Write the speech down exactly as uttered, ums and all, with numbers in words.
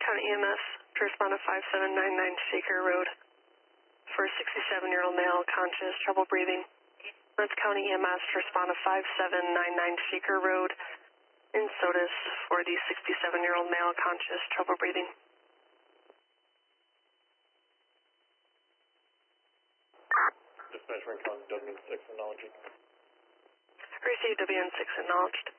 County E M S to respond to five seven nine nine Shaker Road for a sixty-seven-year-old male, conscious, trouble breathing. Lawrence County E M S to respond to five seven nine nine Shaker Road in Sodus for the sixty-seven-year-old male, conscious, trouble breathing. Dispatch Rankin W N six acknowledging. Received W N six acknowledged.